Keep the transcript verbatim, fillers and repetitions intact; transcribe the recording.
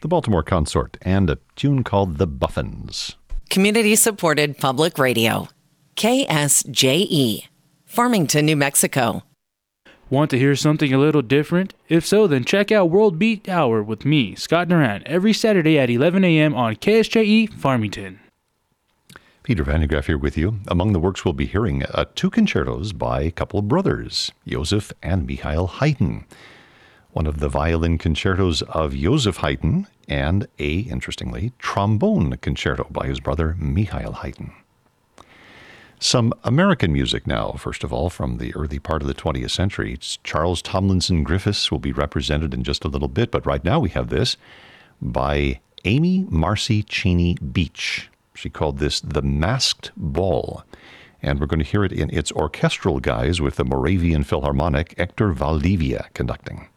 the Baltimore Consort, and a tune called The Buffins. Community-supported public radio. K S J E. Farmington, New Mexico. Want to hear something a little different? If so, then check out World Beat Hour with me, Scott Duran, every Saturday at eleven a.m. on K S J E Farmington. Peter Van de Graaff here with you. Among the works we'll be hearing uh, two concertos by a couple of brothers, Joseph and Michael Haydn. One of the violin concertos of Joseph Haydn, and a, interestingly, trombone concerto by his brother Michael Haydn. Some American music now, first of all, from the early part of the twentieth century. It's Charles Tomlinson Griffiths will be represented in just a little bit, but right now we have this by Amy Marcy Cheney Beach. She called this The Masked Ball, and we're going to hear it in its orchestral guise with the Moravian Philharmonic, Hector Valdivia, conducting.